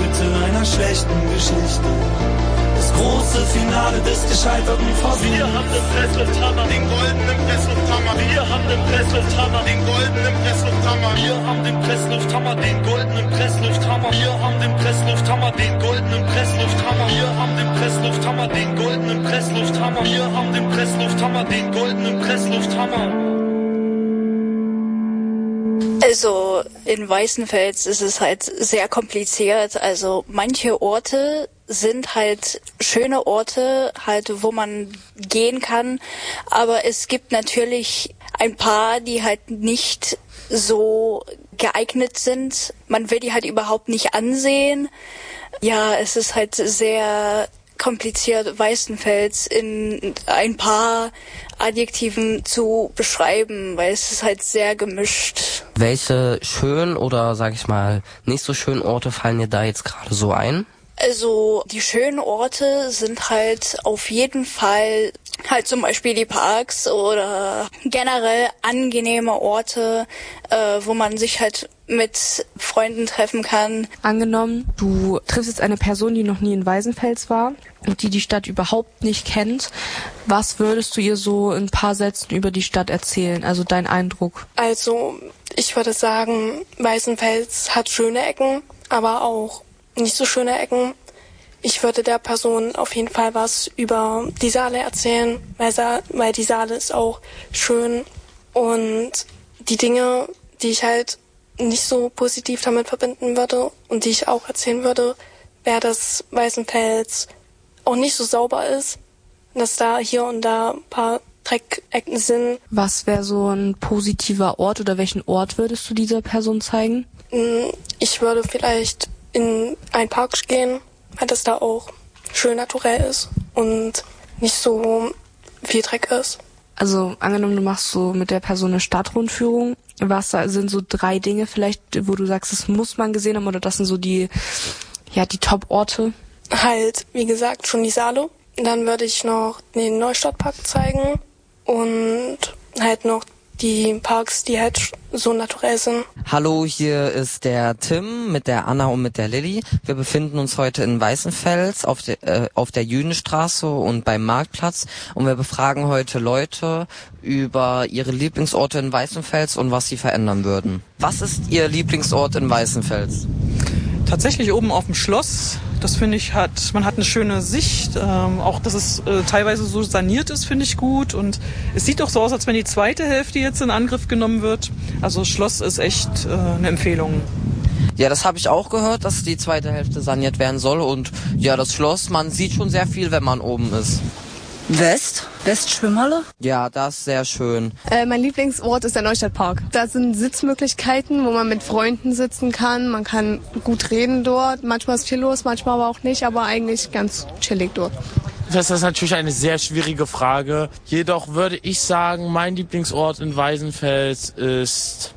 Mitte einer schlechten Geschichte. Das große Finale des gescheiterten Versuchs. Wir haben den Presslufthammer, den goldenen Presslufthammer. Wir haben den Presslufthammer, den goldenen Presslufthammer. Wir haben den Presslufthammer, den goldenen Presslufthammer. Wir haben den Presslufthammer, den goldenen Presslufthammer. Wir haben den Presslufthammer, den goldenen Presslufthammer. Wir haben den Presslufthammer, den goldenen Presslufthammer. Also in Weißenfels ist es halt sehr kompliziert. Also manche Orte sind halt schöne Orte, halt wo man gehen kann. Aber es gibt natürlich ein paar, die halt nicht so geeignet sind. Man will die halt überhaupt nicht ansehen. Ja, es ist halt sehr kompliziert, Weißenfels in ein paar Adjektiven zu beschreiben, weil es ist halt sehr gemischt. Welche schönen oder, sag ich mal, nicht so schönen Orte fallen dir da jetzt gerade so ein? Also die schönen Orte sind halt auf jeden Fall halt zum Beispiel die Parks oder generell angenehme Orte, wo man sich halt mit Freunden treffen kann. Angenommen, du triffst jetzt eine Person, die noch nie in Weißenfels war und die Stadt überhaupt nicht kennt. Was würdest du ihr so in ein paar Sätzen über die Stadt erzählen? Also dein Eindruck? Also ich würde sagen, Weißenfels hat schöne Ecken, aber auch nicht so schöne Ecken. Ich würde der Person auf jeden Fall was über die Saale erzählen, weil die Saale ist auch schön. Und die Dinge, die ich halt nicht so positiv damit verbinden würde und die ich auch erzählen würde, wäre, dass Weißenfels auch nicht so sauber ist, dass da hier und da ein paar Dreckecken sind. Was wäre so ein positiver Ort oder welchen Ort würdest du dieser Person zeigen? Ich würde vielleicht in einen Park gehen, weil das da auch schön naturell ist und nicht so viel Dreck ist. Also angenommen, du machst so mit der Person eine Stadtrundführung. Was sind so 3 Dinge vielleicht, wo du sagst, das muss man gesehen haben oder das sind so die Top-Orte? Halt, wie gesagt, schon die Saale. Dann würde ich noch den Neustadtpark zeigen und halt noch die Parks, die halt so naturell sind. Hallo, hier ist der Tim mit der Anna und mit der Lilly. Wir befinden uns heute in Weißenfels auf der Jüdenstraße und beim Marktplatz und wir befragen heute Leute über ihre Lieblingsorte in Weißenfels und was sie verändern würden. Was ist Ihr Lieblingsort in Weißenfels? Tatsächlich oben auf dem Schloss. Das finde ich man hat eine schöne Sicht. Auch, dass es teilweise so saniert ist, finde ich gut. Und es sieht auch so aus, als wenn die zweite Hälfte jetzt in Angriff genommen wird. Also Schloss ist echt eine Empfehlung. Ja, das habe ich auch gehört, dass die zweite Hälfte saniert werden soll. Und ja, das Schloss, man sieht schon sehr viel, wenn man oben ist. Westschwimmhalle? Ja, das ist sehr schön. Mein Lieblingsort ist der Neustadtpark. Da sind Sitzmöglichkeiten, wo man mit Freunden sitzen kann. Man kann gut reden dort. Manchmal ist viel los, manchmal aber auch nicht, aber eigentlich ganz chillig dort. Das ist natürlich eine sehr schwierige Frage. Jedoch würde ich sagen, mein Lieblingsort in Weißenfels ist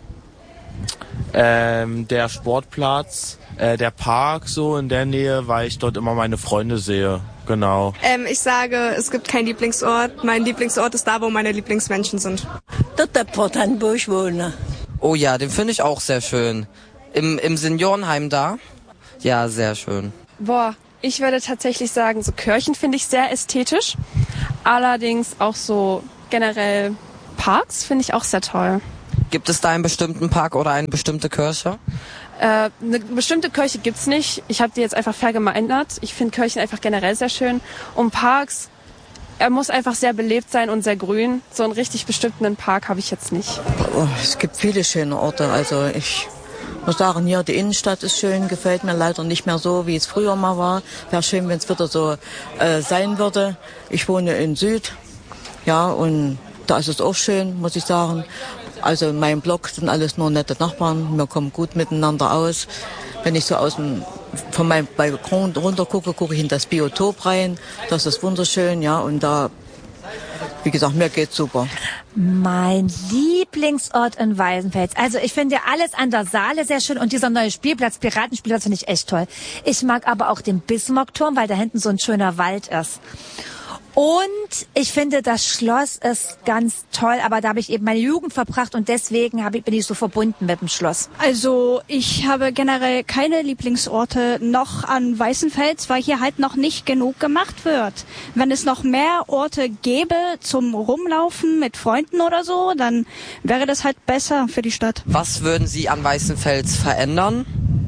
der Sportplatz, der Park so in der Nähe, weil ich dort immer meine Freunde sehe. Genau. Ich sage, es gibt keinen Lieblingsort. Mein Lieblingsort ist da, wo meine Lieblingsmenschen sind. Dort der Portan, wo ich wohne. Oh ja, den finde ich auch sehr schön. Im Seniorenheim da? Ja, sehr schön. Boah, ich würde tatsächlich sagen, so Kirchen finde ich sehr ästhetisch. Allerdings auch so generell Parks finde ich auch sehr toll. Gibt es da einen bestimmten Park oder eine bestimmte Kirche? Eine bestimmte Kirche gibt's nicht. Ich habe die jetzt einfach verallgemeinert. Ich finde Kirchen einfach generell sehr schön. Und Parks, er muss einfach sehr belebt sein und sehr grün. So einen richtig bestimmten Park habe ich jetzt nicht. Es gibt viele schöne Orte. Also ich muss sagen, hier die Innenstadt ist schön, gefällt mir leider nicht mehr so, wie es früher mal war. Wäre schön, wenn es wieder so sein würde. Ich wohne in Süd, ja, und da ist es auch schön, muss ich sagen. Also in meinem Block sind alles nur nette Nachbarn. Wir kommen gut miteinander aus. Wenn ich so von meinem Balkon runter gucke, gucke ich in das Biotop rein. Das ist wunderschön, ja. Und da, wie gesagt, mir geht's super. Mein Lieblingsort in Weißenfels. Also ich finde ja alles an der Saale sehr schön und dieser neue Spielplatz, Piratenspielplatz, finde ich echt toll. Ich mag aber auch den Bismarckturm, weil da hinten so ein schöner Wald ist. Und ich finde, das Schloss ist ganz toll, aber da habe ich eben meine Jugend verbracht und deswegen bin ich so verbunden mit dem Schloss. Also ich habe generell keine Lieblingsorte noch an Weißenfels, weil hier halt noch nicht genug gemacht wird. Wenn es noch mehr Orte gäbe zum Rumlaufen mit Freunden oder so, dann wäre das halt besser für die Stadt. Was würden Sie an Weißenfels verändern?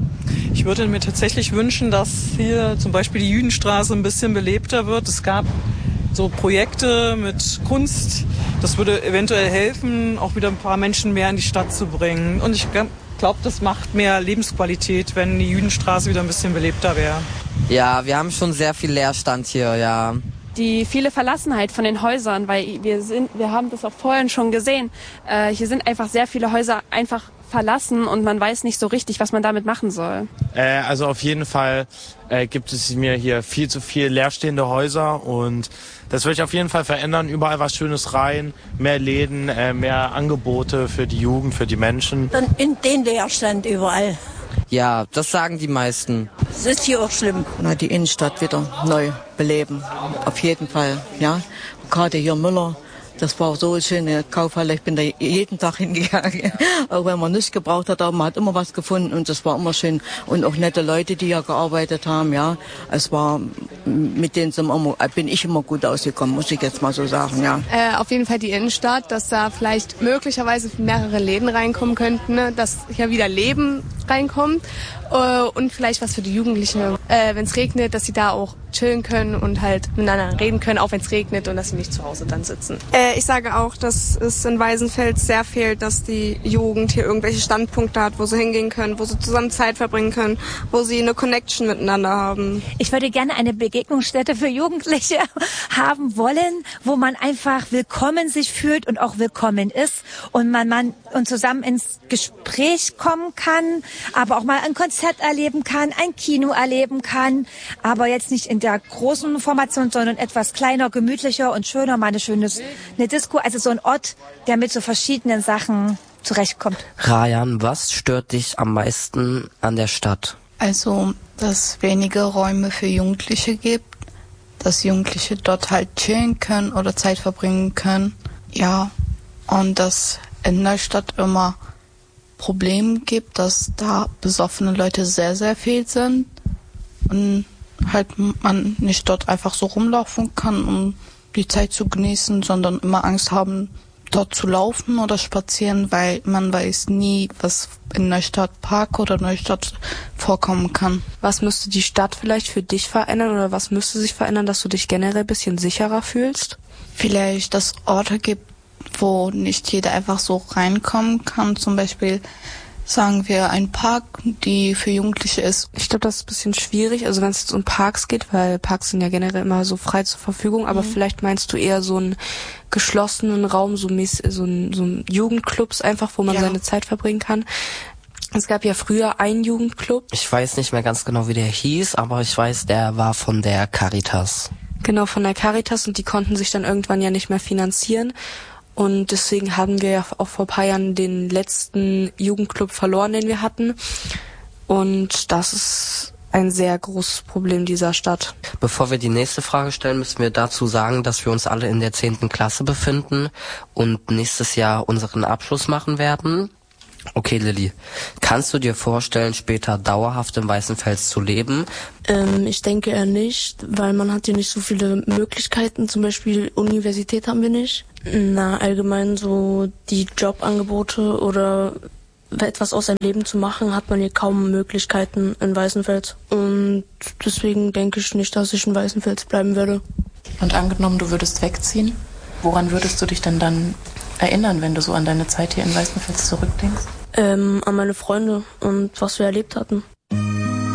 Ich würde mir tatsächlich wünschen, dass hier zum Beispiel die Jüdenstraße ein bisschen belebter wird. Es gab so Projekte mit Kunst. Das würde eventuell helfen, auch wieder ein paar Menschen mehr in die Stadt zu bringen. Und ich glaube, das macht mehr Lebensqualität, wenn die Jüdenstraße wieder ein bisschen belebter wäre. Ja, wir haben schon sehr viel Leerstand hier, ja. Die viele Verlassenheit von den Häusern, weil wir haben das auch vorhin schon gesehen. Hier sind einfach sehr viele Häuser einfach verlassen und man weiß nicht so richtig, was man damit machen soll. Also auf jeden Fall gibt es mir hier viel zu viel leerstehende Häuser und das will ich auf jeden Fall verändern. Überall was Schönes rein, mehr Läden, mehr Angebote für die Jugend, für die Menschen. Dann in den Leerstand überall. Ja, das sagen die meisten. Das ist hier auch schlimm. Na, die Innenstadt wieder neu beleben, auf jeden Fall, ja. Gerade hier Müller, das war so eine schöne Kaufhalle, ich bin da jeden Tag hingegangen, auch wenn man nichts gebraucht hat, aber man hat immer was gefunden und das war immer schön. Und auch nette Leute, die hier gearbeitet haben, ja. Es war, mit denen bin ich immer gut ausgekommen, muss ich jetzt mal so sagen, ja. Auf jeden Fall die Innenstadt, dass da vielleicht möglicherweise mehrere Läden reinkommen könnten, ne? Dass hier wieder Leben reinkommt und vielleicht was für die Jugendlichen, wenn es regnet, dass sie da auch chillen können und halt miteinander reden können, auch wenn es regnet und dass sie nicht zu Hause dann sitzen. Ich sage auch, dass es in Weißenfels sehr fehlt, dass die Jugend hier irgendwelche Standpunkte hat, wo sie hingehen können, wo sie zusammen Zeit verbringen können, wo sie eine Connection miteinander haben. Ich würde gerne eine Begegnungsstätte für Jugendliche haben wollen, wo man einfach willkommen sich fühlt und auch willkommen ist und man zusammen ins Gespräch kommen kann, aber auch mal ein Konzert erleben kann, ein Kino erleben kann, aber jetzt nicht in der großen Formation, sondern etwas kleiner, gemütlicher und schöner, mal eine Disco, also so ein Ort, der mit so verschiedenen Sachen zurechtkommt. Rayan, was stört dich am meisten an der Stadt? Also, dass es wenige Räume für Jugendliche gibt, dass Jugendliche dort halt chillen können oder Zeit verbringen können. Ja, und dass in der Stadt immer Probleme gibt, dass da besoffene Leute sehr, sehr viel sind und halt man nicht dort einfach so rumlaufen kann, um die Zeit zu genießen, sondern immer Angst haben, dort zu laufen oder spazieren, weil man weiß nie, was in Neustadt-Park oder Neustadt vorkommen kann. Was müsste die Stadt vielleicht für dich verändern oder was müsste sich verändern, dass du dich generell ein bisschen sicherer fühlst? Vielleicht, dass Orte gibt, wo nicht jeder einfach so reinkommen kann, zum Beispiel sagen wir ein Park, die für Jugendliche ist. Ich glaube, das ist ein bisschen schwierig, also wenn es um Parks geht, weil Parks sind ja generell immer so frei zur Verfügung, aber vielleicht meinst du eher so einen geschlossenen Raum, so ein Jugendclubs einfach, wo man seine Zeit verbringen kann. Es gab ja früher einen Jugendclub. Ich weiß nicht mehr ganz genau, wie der hieß, aber ich weiß, der war von der Caritas. Genau, von der Caritas und die konnten sich dann irgendwann ja nicht mehr finanzieren. Und deswegen haben wir ja auch vor ein paar Jahren den letzten Jugendclub verloren, den wir hatten. Und das ist ein sehr großes Problem dieser Stadt. Bevor wir die nächste Frage stellen, müssen wir dazu sagen, dass wir uns alle in der 10. Klasse befinden und nächstes Jahr unseren Abschluss machen werden. Okay, Lilly, kannst du dir vorstellen, später dauerhaft in Weißenfels zu leben? Ich denke eher nicht, weil man hat hier nicht so viele Möglichkeiten. Zum Beispiel Universität haben wir nicht. Na, allgemein so die Jobangebote oder etwas aus seinem Leben zu machen, hat man hier kaum Möglichkeiten in Weißenfels. Und deswegen denke ich nicht, dass ich in Weißenfels bleiben würde. Und angenommen, du würdest wegziehen, woran würdest du dich denn dann erinnern, wenn du so an deine Zeit hier in Weißenfels zurückdenkst? An meine Freunde und was wir erlebt hatten.